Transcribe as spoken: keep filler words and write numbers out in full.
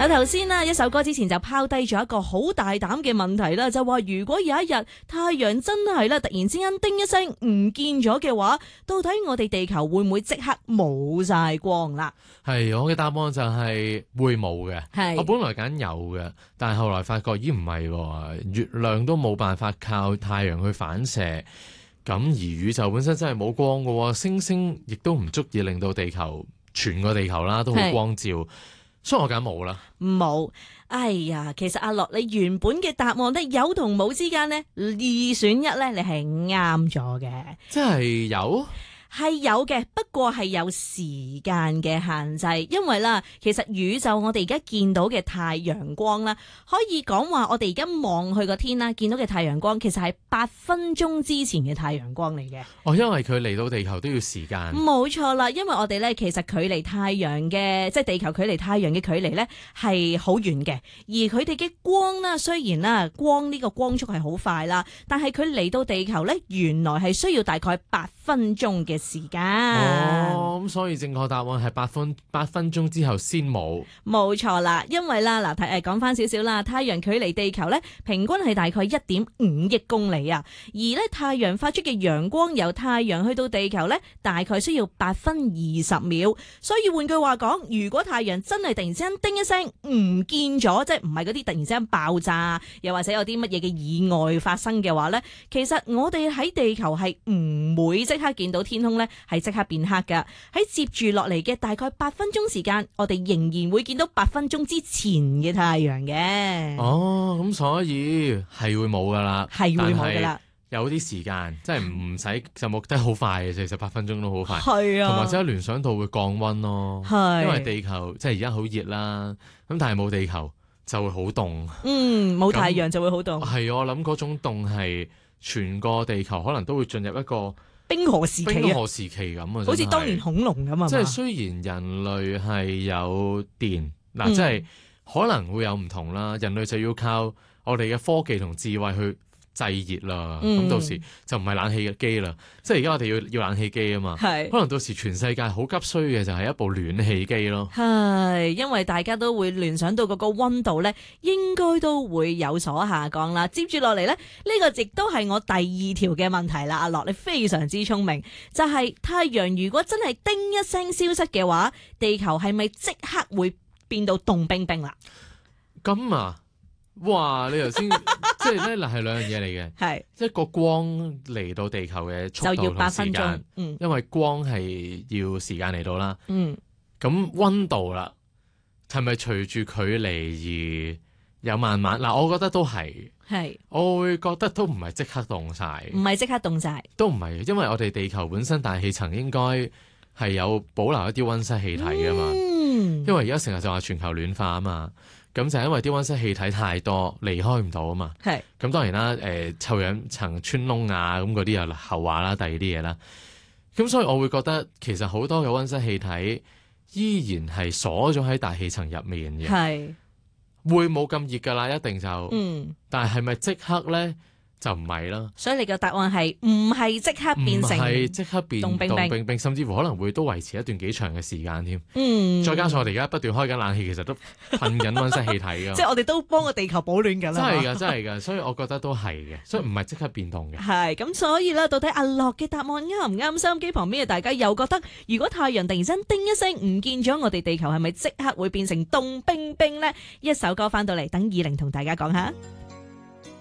嗱，頭先啦，一首歌之前就拋低咗一個好大膽嘅問題啦，就話如果有一日太陽真係咧突然之間叮一聲唔見咗嘅話，到底我哋地球會唔會即刻冇晒光啦？ 係，我嘅答案就係會冇嘅。 係， 我本來揀有嘅，但係後來發覺咦唔係喎，月亮都冇辦法靠太陽去反射，咁而宇宙本身真係冇光嘅，星星亦都唔足以令到地球全個地球啦都好光照。所以我揀冇啦， 冇。哎呀，其實阿樂，你原本嘅答案咧，有同冇之間咧，二選一咧，你係啱咗嘅。 即係有。 係有嘅，不過係有時間嘅限制，因為啦，其實宇宙我哋而家見到嘅太陽光啦，可以講話我哋而家望去個天啦，見到嘅太陽光其實係八分鐘之前嘅太陽光嚟嘅。 哦，因為佢嚟到地球都要時間。 冇錯啦，因為我哋咧其實距離太陽嘅即係地球距離太陽嘅距離咧係好遠嘅，而佢哋嘅光啦，雖然啦光呢個光速係好快啦，但係佢嚟到地球咧，原來係需要大概八分鐘嘅時間。 哦，咁所以正確答案係八分八分鐘之後先冇。 冇錯啦，因為啦嗱，誒講翻少少啦，太陽距離地球咧平均係大概一點五億公里啊，而咧太陽發出嘅陽光由太陽去到地球咧，大概需要八分二十秒。所以換句話講，如果太陽真係突然之間叮一聲唔見咗，即係唔係嗰啲突然之間爆炸，又或者有啲乜嘢嘅意外發生嘅話咧，其實我哋喺地球係唔會即刻見到天空咧係即刻變黑噶。喺接住落嚟嘅大概八分鐘時間，我哋仍然會見到八分鐘之前嘅太陽嘅。 哦，咁所以係會冇噶啦， 係會冇噶啦。 有啲時間，即係唔使就冇得好快嘅，其實八分鐘都好快。 係啊， 同埋即係聯想到會降溫咯。係，因為地球即係而家好熱啦，咁但係冇地球就會好凍。嗯， 冇太陽就會好凍。 係，我諗嗰種凍係全個地球可能都會進入一個冰河時期啊， 冰河時期咁啊， 好似當年恐龍咁啊。 即係雖然人類係有電嗱， 嗯、 即係可能會有唔同啦。人類就要靠我哋嘅科技同智慧去製熱啦。咁、嗯、到時就唔係冷氣嘅機啦。即係而家我哋要要冷氣機啊嘛。係可能到時全世界好急需嘅就係一部暖氣機咯。 係因為大家都會聯想到嗰個溫度咧，應該都會有所下降啦。接住落嚟咧，呢、這個亦都係我第二條嘅問題啦。阿樂，你非常之聰明，就係、是、太陽如果真係叮一聲消失嘅話，地球係咪即刻會變到凍冰冰啦？ 咁啊！哇！你頭先即係咧，嗱係兩樣嘢嚟嘅，係一個光嚟到地球嘅速度同時間，嗯，因為光係要時間嚟到啦，嗯，咁溫度啦，係咪隨住距離而有慢慢？嗱，我覺得都係，係，我會覺得都唔係即刻凍晒， 唔係即刻凍晒， 都唔係，因為我哋地球本身大氣層應該係有保留一啲溫室氣體噶嘛，嗯，因為而家成日就話全球暖化啊嘛。咁就係因為啲溫室氣體太多，離開唔到啊嘛。係。咁當然啦，誒、呃、臭氧層穿窿啊，咁嗰啲又後話啦，第二啲嘢啦。咁所以我會覺得其實好多嘅溫室氣體依然係鎖咗喺大氣層入面嘅。係。會冇咁熱㗎啦，一定就。嗯。但係係咪即刻咧？就唔係啦，所以你嘅答案係唔係即刻變成唔係即刻變凍冰冰，冰冰，甚至乎可能會都維持一段幾長嘅時間添。嗯，再加上我哋而家不斷開緊冷氣，其實都噴緊溫室氣體㗎。即係我哋都幫個地球保暖緊啦。真係㗎，真係㗎，所以我覺得都係嘅，所以唔係即刻變凍嘅。係咁，所以咧，到底阿樂嘅答案啱唔啱？收音機旁邊嘅大家又覺得，如果太陽突然間叮一聲唔見咗，我哋地球係咪即刻會變成凍冰冰咧？一首歌翻到嚟，等二零同大家講下。